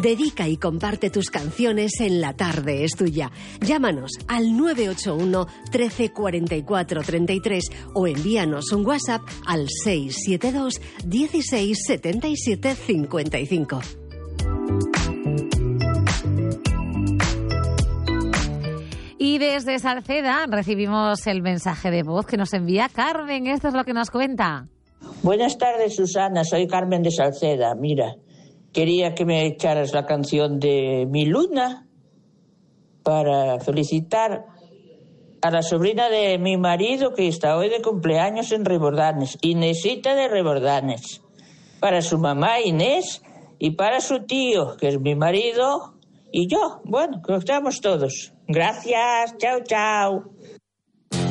Dedica y comparte tus canciones en La Tarde es Tuya. Llámanos al 981 13 44 33 o envíanos un WhatsApp al 672 16 77 55. Y desde Salceda recibimos el mensaje de voz que nos envía Carmen. Esto es lo que nos cuenta. Buenas tardes, Susana. Soy Carmen de Salceda. Mira, quería que me echaras la canción de Mi Luna para felicitar a la sobrina de mi marido que está hoy de cumpleaños en Rebordanes, Inesita de Rebordanes, para su mamá Inés y para su tío, que es mi marido, y yo. Bueno, que estamos todos. Gracias. Chao, chao.